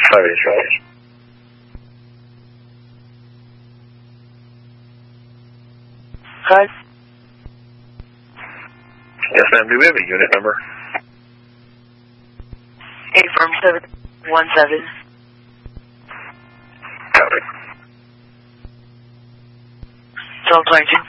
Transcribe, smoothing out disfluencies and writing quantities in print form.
right. Hi. Yes, ma'am. Do we have a unit number? 84717. Copy. 1222.